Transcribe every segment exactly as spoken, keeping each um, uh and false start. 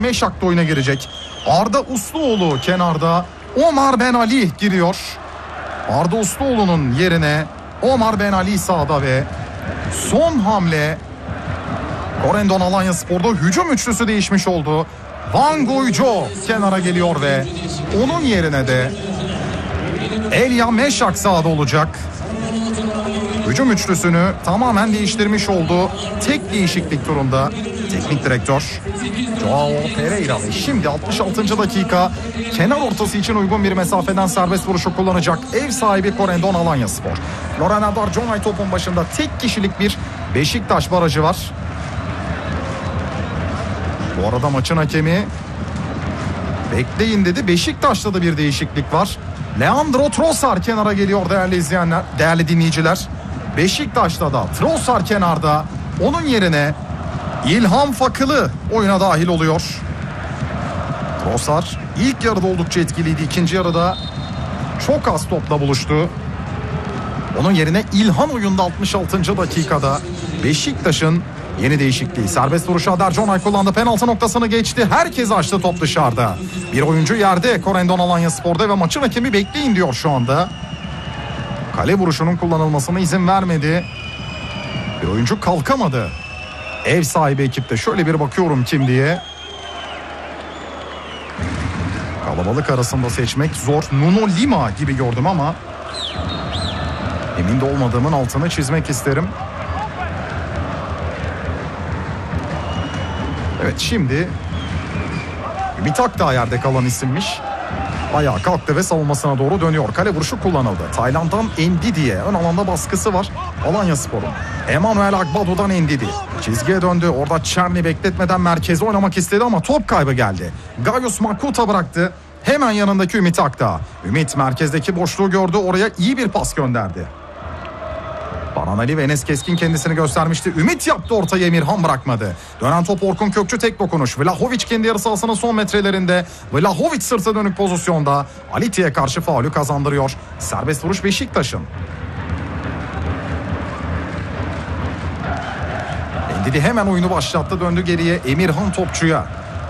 Meşak da oyuna girecek. Arda Usluoğlu kenarda. Omar Ben Ali giriyor. Arda Usluoğlu'nun yerine Omar Ben Ali sahada ve son hamle Corendon Alanyaspor'da hücum üçlüsü değişmiş oldu. Van Goyjo kenara geliyor ve onun yerine de Elia Meşak sahada olacak. Hücum üçlüsünü tamamen değiştirmiş oldu. Tek değişiklik turunda teknik direktör Joao Pereira ve şimdi altmış altıncı dakika kenar ortası için uygun bir mesafeden serbest vuruşu kullanacak ev sahibi Corendon Alanyaspor. Loren Adarjonay topun başında, tek kişilik bir Beşiktaş barajı var. Bu arada maçın hakemi bekleyin dedi. Beşiktaş'ta da bir değişiklik var. Leandro Trossard kenara geliyor değerli izleyenler, değerli dinleyiciler. Beşiktaş'ta da Trossard kenarda. Onun yerine İlham Fakılı oyuna dahil oluyor. Trossard ilk yarıda oldukça etkiliydi. İkinci yarıda çok az topla buluştu. Onun yerine İlhan oyunda altmış altıncı dakikada Beşiktaş'ın yeni değişikliği. Serbest vuruşu Adarjonay kullandı. Penaltı noktasını geçti. Herkes açtı, top dışarıda. Bir oyuncu yerde Corendon Alanyaspor'da ve maçın hakemi bekleyin diyor şu anda. Kale vuruşunun kullanılmasına izin vermedi. Bir oyuncu kalkamadı. Ev sahibi ekipte şöyle bir bakıyorum kim diye. Kalabalık arasında seçmek zor. Nuno Lima gibi gördüm ama emin de olmadığımın altını çizmek isterim. Evet, şimdi Ümit Akdağ yerde kalan isimmiş. Ayağa kalktı ve savunmasına doğru dönüyor. Kale vuruşu kullanıldı. Tayland'dan Ndidi'ye ön alanda baskısı var Alanyaspor'un. Emmanuel Agbado'dan Ndidi. Çizgiye döndü. Orada Çerni bekletmeden merkeze oynamak istedi ama top kaybı geldi. Gayus Makuta bıraktı. Hemen yanındaki Ümit Akdağ. Ümit merkezdeki boşluğu gördü. Oraya iyi bir pas gönderdi. Baran Ali ve Enes Keskin kendisini göstermişti. Ümit yaptı ortayı, Emirhan bırakmadı. Dönen top Orkun Kökçü, tek dokunuş. Vlahovic kendi yarı sahasının son metrelerinde. Vlahovic sırtı dönük pozisyonda. Aliti'ye karşı faulü kazandırıyor. Serbest vuruş Beşiktaş'ın. Endidi hemen oyunu başlattı, döndü geriye Emirhan topçuya.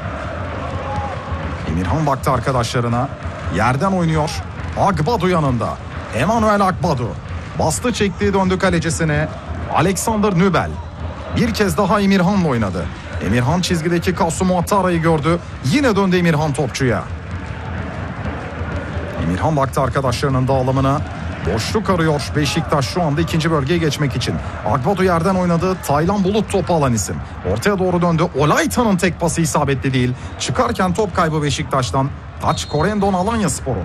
Emirhan baktı arkadaşlarına. Yerden oynuyor. Agbadu yanında. Emmanuel Agbadu. Bastı, çekti, döndü kalecisine. Alexander Nübel bir kez daha Emirhan'la oynadı. Emirhan çizgideki Kasım Muattara'yı gördü. Yine döndü Emirhan topçuya. Emirhan baktı arkadaşlarının dağılımına. Boşluk arıyor Beşiktaş şu anda ikinci bölgeye geçmek için. Agbadu yerden oynadı. Taylan Bulut topu alan isim. Ortaya doğru döndü. Olaytan'ın tek pası isabetli değil. Çıkarken top kaybı Beşiktaş'tan. Taç Corendon Alanyaspor'un.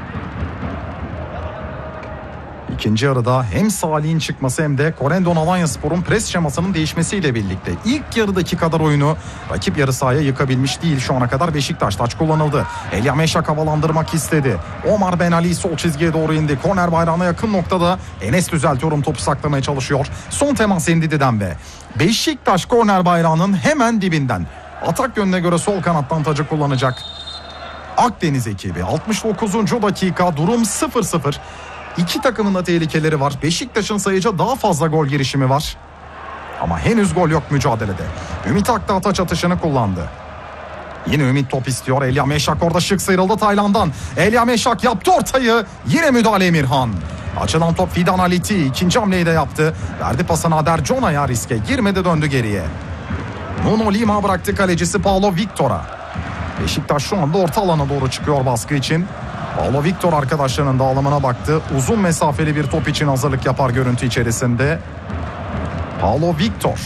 İkinci yarıda hem Salih'in çıkması hem de Corendon Alanyaspor'un pres şemasının değişmesiyle birlikte ilk yarıdaki kadar oyunu rakip yarı sahaya yıkabilmiş değil şu ana kadar Beşiktaş. Taç kullanıldı. Elia Meşak havalandırmak istedi. Omar Ben Ali sol çizgiye doğru indi. Korner bayrağına yakın noktada Enes düzeltiyorum, topu saklamaya çalışıyor. Son temas Endidi'den ve Beşiktaş korner bayrağının hemen dibinden. Atak yönüne göre sol kanattan Tacı kullanacak Akdeniz ekibi. altmış dokuzuncu dakika, durum sıfır sıfır. İki takımın da tehlikeleri var. Beşiktaş'ın sayıca daha fazla gol girişimi var. Ama henüz gol yok mücadelede. Ümit Akdağ taç atışını kullandı. Yine Ümit top istiyor. Elia Meşak orada şık sıyrıldı Tayland'dan. Elia Meşak yaptı ortayı. Yine müdahale Emirhan. Açılan top Fidan Aliti. İkinci hamleyi de yaptı. Verdi pasını Adarjonay'a, riske girmedi, döndü geriye. Nuno Lima bıraktı kalecisi Paulo Victor'a. Beşiktaş şu anda orta alana doğru çıkıyor baskı için. Paulo Victor arkadaşlarının dağılımına baktı. Uzun mesafeli bir top için hazırlık yapar görüntü içerisinde. Paulo Victor.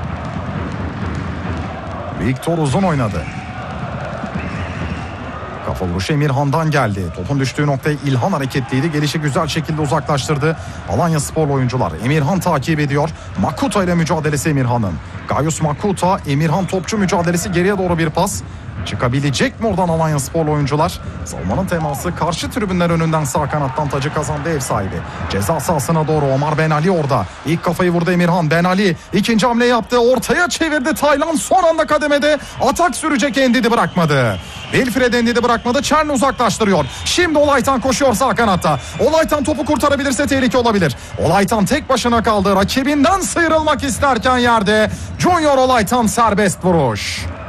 Victor uzun oynadı. Kafa vuruşu Emirhan'dan geldi. Topun düştüğü noktaya İlhan hareketliydi. Gelişi güzel şekilde uzaklaştırdı Alanyasporlu oyuncular. Emirhan takip ediyor. Makuta ile mücadelesi Emirhan'ın. Gayus Makuta, Emirhan topçu mücadelesi, geriye doğru bir pas. Çıkabilecek mi oradan Alanyasporlu oyuncular? Savunmanın teması karşı tribünler önünden sağ kanattan Tacı kazandı ev sahibi. Ceza sahasına doğru Omar Ben Ali orada. İlk kafayı vurdu Emirhan. Ben Ali ikinci hamle yaptı. Ortaya çevirdi Taylan. Son anda kademede atak sürecek, Endidi bırakmadı. Wilfred Ndidi bırakmadı. Çerni uzaklaştırıyor. Şimdi Olaytan koşuyor sağ kanatta. Olaytan topu kurtarabilirse tehlike olabilir. Olaytan tek başına kaldı. Rakibinden sıyrılmak isterken yerde Junior Olaytan serbest vuruş.